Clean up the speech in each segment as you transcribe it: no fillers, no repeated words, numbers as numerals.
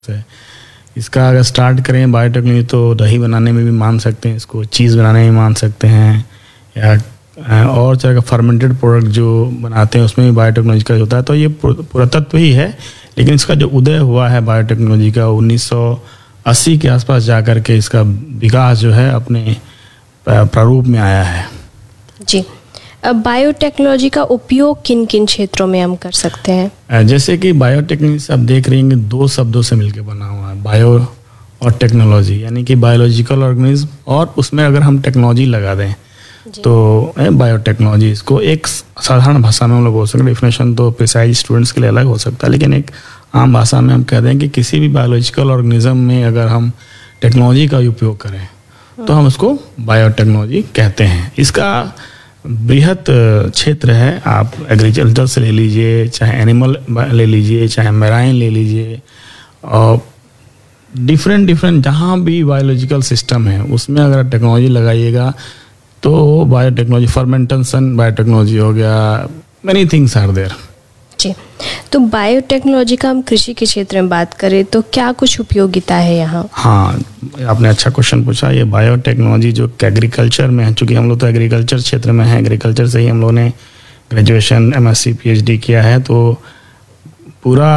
है। इसका अगर स्टार्ट करें बायोटेक्नोलॉजी तो दही बनाने में भी मान सकते हैं, इसको चीज़ बनाने में मान सकते हैं, या और तरह का फर्मेंटेड प्रोडक्ट जो बनाते हैं उसमें भी बायोटेक्नोलॉजी का होता है। तो ये पुरातत्व ही है, लेकिन इसका जो उदय हुआ है बायोटेक्नोलॉजी का 1980 के आसपास जाकर के इसका विकास जो है अपने प्रारूप में आया है। जी, अब बायोटेक्नोलॉजी का उपयोग किन किन क्षेत्रों में हम कर सकते हैं? जैसे कि बायोटेक्नोलॉजी से आप देख रहे हैं दो शब्दों से मिलकर बना हुआ है, बायो और टेक्नोलॉजी, यानी कि बायोलॉजिकल ऑर्गेनिज्म, और उसमें अगर हम टेक्नोलॉजी लगा दें तो बायोटेक्नोलॉजी। इसको एक साधारण भाषा में हम लोग बोल सकते हैं, डेफिनेशन तो प्रिसाइज स्टूडेंट्स के लिए अलग हो सकता है, लेकिन एक आम भाषा में हम कहते हैं कि किसी भी बायोलॉजिकल ऑर्गेनिज्म में अगर हम टेक्नोलॉजी का उपयोग करें तो हम उसको बायोटेक्नोलॉजी कहते हैं। इसका बृहत क्षेत्र है, आप एग्रीकल्चर से ले लीजिए, चाहे एनिमल ले लीजिए, चाहे मेराइन ले लीजिए, और डिफरेंट जहाँ भी बायोलॉजिकल सिस्टम है उसमें अगर टेक्नोलॉजी लगाइएगा तो बायोटेक्नोलॉजी, फर्मेंटेशन बायोटेक्नोलॉजी हो गया, मैनी थिंग्स आर देयर। जी, तो बायोटेक्नोलॉजी का हम कृषि के क्षेत्र में बात करें तो क्या कुछ उपयोगिता है यहाँ? हाँ, आपने अच्छा क्वेश्चन पूछा। ये बायोटेक्नोलॉजी जो एग्रीकल्चर में है, चूँकि हम लोग तो एग्रीकल्चर क्षेत्र में हैं, एग्रीकल्चर से ही हम लोगों ने ग्रेजुएशन, MSc, PhD किया है, तो पूरा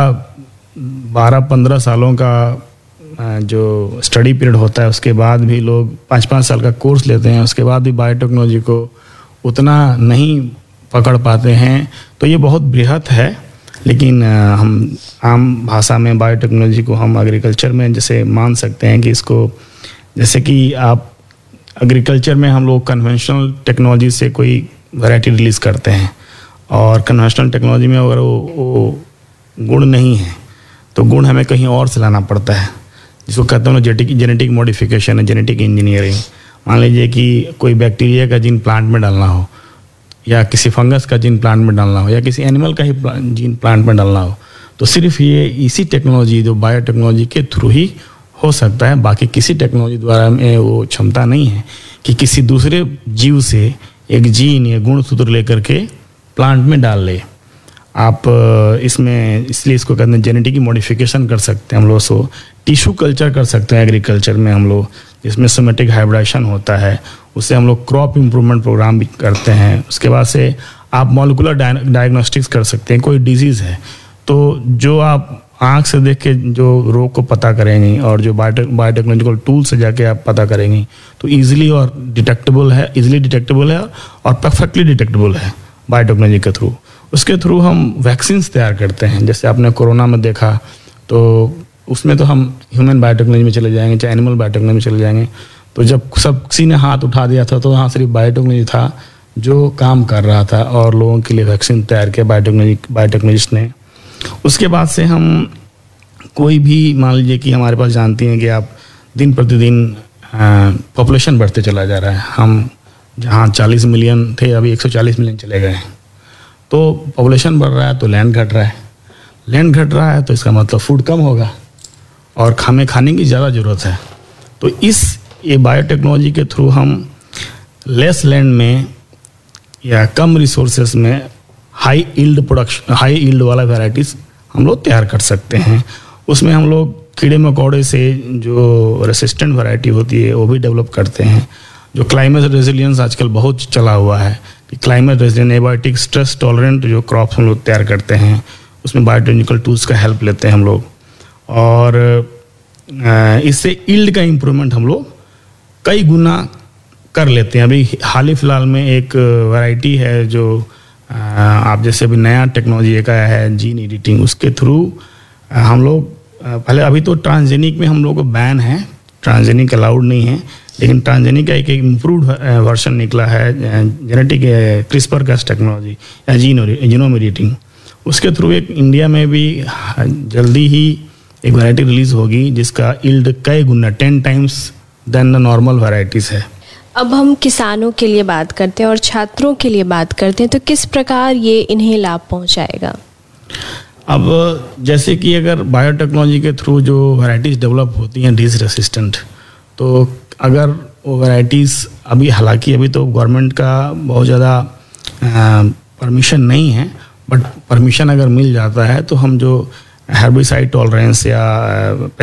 12-15 सालों का जो स्टडी पीरियड होता है उसके बाद भी लोग 5-5 साल का कोर्स लेते हैं, उसके बाद भी बायोटेक्नोलॉजी को उतना नहीं पकड़ पाते हैं। तो ये बहुत बृहत है, लेकिन हम आम भाषा में बायोटेक्नोलॉजी को हम एग्रीकल्चर में जैसे मान सकते हैं कि इसको, जैसे कि आप एग्रीकल्चर में हम लोग कन्वेंशनल टेक्नोलॉजी से कोई वैरायटी रिलीज़ करते हैं, और कन्वेंशनल टेक्नोलॉजी में अगर वो गुण नहीं है तो गुण हमें कहीं और से लाना पड़ता है, जिसको कहते हैं जेनेटिक मॉडिफिकेशन है, जेनेटिक इंजीनियरिंग। मान लीजिए कि कोई बैक्टीरिया का जीन प्लांट में डालना हो, या किसी फंगस का जीन प्लांट में डालना हो, या किसी एनिमल का ही जीन प्लांट में डालना हो, तो सिर्फ ये इसी टेक्नोलॉजी जो बायोटेक्नोलॉजी के थ्रू ही हो सकता है। बाकी किसी टेक्नोलॉजी द्वारा में वो क्षमता नहीं है कि किसी दूसरे जीव से एक जीन या गुण सूत्र लेकर के प्लांट में डाल ले आप। इसमें इसलिए इसको कहते हैं जेनेटिक मॉडिफिकेशन कर सकते हैं हम लोग। सो टिश्यू कल्चर कर सकते हैं एग्रीकल्चर में हम लोग, जिसमें सोमेटिक हाइब्रिडाइजेशन होता है, उससे हम लोग क्रॉप इम्प्रूवमेंट प्रोग्राम भी करते हैं। उसके बाद से आप मॉलिक्यूलर डायग्नोस्टिक्स कर सकते हैं। कोई डिजीज़ है तो जो आप आँख से देख के जो रोग को पता करेंगे, और जो बायोटेक्नोलॉजिकल टूल से जाके आप पता करेंगे, तो ईजिली डिटेक्टेबल है और परफेक्टली डिटेक्टेबल है बायोटेक्नोलॉजी के थ्रू। उसके थ्रू हम वैक्सीन्स तैयार करते हैं। जैसे आपने कोरोना में देखा, तो उसमें तो हम ह्यूमन बायोटेक्नोलॉजी में चले जाएंगे, चाहे एनिमल बायोटेक्नोलॉजी में चले जाएंगे। तो जब सब किसी ने हाथ उठा दिया था तो वहाँ सिर्फ बायोटेक्नोलॉजी था जो काम कर रहा था, और लोगों के लिए वैक्सीन तैयार किया बायोटेक्नोलॉजिस्ट ने। उसके बाद से हम कोई भी, मान लीजिए कि हमारे पास जानती हैं कि आप दिन प्रतिदिन पॉपुलेशन बढ़ते चला जा रहा है। हम जहाँ 40 मिलियन थे अभी 140 मिलियन चले गए हैं। तो पॉपुलेशन बढ़ रहा है तो लैंड घट रहा है, तो इसका मतलब फूड कम होगा और हमें खाने की ज़्यादा ज़रूरत है। तो ये बायोटेक्नोलॉजी के थ्रू हम लेस लैंड में या कम रिसोर्सेस में हाई ईल्ड वाला वैराइटीज़ हम लोग तैयार कर सकते हैं। उसमें हम लोग कीड़े मकोड़े से जो रेसिस्टेंट वैरायटी होती है वो भी डेवलप करते हैं। जो क्लाइमेट रेजिलियंस आजकल बहुत चला हुआ है कि climate resilient, abiotic, stress tolerant जो क्रॉप्स हम लोग तैयार करते हैं, उसमें बायोटेक्निकल टूल्स का हेल्प लेते हैं हम लोग, और इससे ईल्ड का इम्प्रूवमेंट हम लोग कई गुना कर लेते हैं। अभी हाल ही फिलहाल में एक वैरायटी है जो आप जैसे अभी नया टेक्नोलॉजी एक आया है जीन एडिटिंग, उसके थ्रू हम लोग पहले, अभी तो ट्रांसजेनिक में हम लोग को बैन है, ट्रांसजेनिक अलाउड नहीं है, लेकिन ट्रांसजेनिक का एक इम्प्रूव्ड वर्जन निकला है, जेनेटिक क्रिस्पर कास टेक्नोलॉजी या जीनोम एडिटिंग। उसके थ्रू एक इंडिया में भी जल्दी ही एक वैरायटी रिलीज़ होगी जिसका ईल्ड कई गुना 10 times then the normal varieties है। अब हम किसानों के लिए बात करते हैं और छात्रों के लिए बात करते हैं, तो किस प्रकार ये इन्हें लाभ पहुंचाएगा? अब जैसे कि अगर बायोटेक्नोलॉजी के थ्रू जो वैराइटीज़ डेवलप होती हैं डिजीज रेसिस्टेंट, तो अगर वो वैराइटीज़ हालांकि अभी तो गवर्नमेंट का बहुत ज़्यादा परमिशन नहीं है, बट परमिशन अगर मिल जाता है तो हम जो हेर्बिसाइड टॉलरेंस या